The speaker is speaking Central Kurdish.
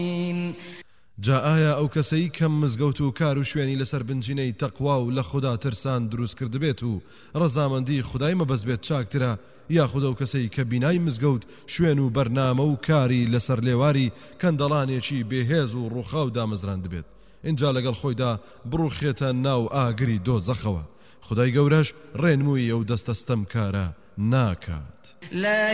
جا ئایا ئەو کەسەی کەم مزگەوت و کار و شوێنی لەسەر بنجینەی تەقوا و لە خوددا ترسان دروست کرد بێت و ڕەزامەندی خودای مەبەست بێت چاکترە یاخود ئەو کەسەی کە بینای مزگەوت شوێن و بەرنامە و کاری لەسەر لێواری کەندەڵانێکی بێهێز و ڕووخاو دامەزراند بێت اینجا لەگەڵ خۆیدا بڕوخێتە ناو ئاگری دۆزەخەوە خودای گەورەش ڕێنمووی ئەو دەستەستەم کارە ناکات.